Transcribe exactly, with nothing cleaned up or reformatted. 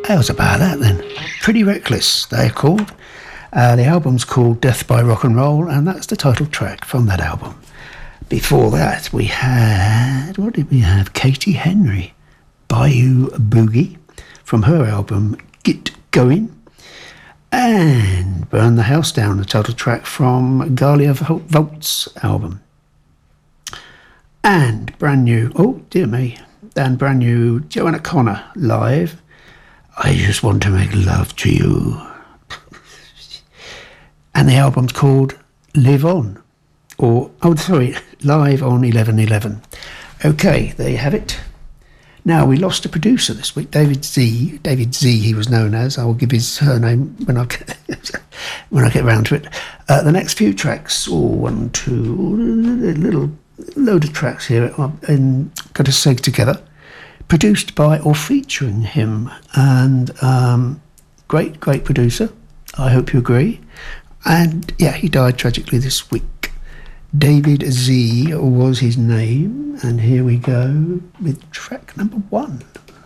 How's about that then? Pretty Reckless, they're called. Uh, the album's called Death by Rock and Roll, and that's the title track from that album. Before that, we had, what did we have? Katie Henry, Bayou Boogie, from her album Get Going. And Burn the House Down, the title track from Galia Volt's album. And brand new, oh dear me, and brand new Joanna Connor live, I Just Want to Make Love to You. And the album's called Live On, or, oh sorry, Live on eleven eleven. Okay, there you have it. Now, we lost a producer this week, David Z. David Z, he was known as. I will give his surname when I get, when I get around to it. Uh, the next few tracks, oh, one, two, a little load of tracks here, and got to sing together. Produced by or featuring him, and um, great, great producer. I hope you agree. And yeah, he died tragically this week. David Z was his name, and here we go with track number one.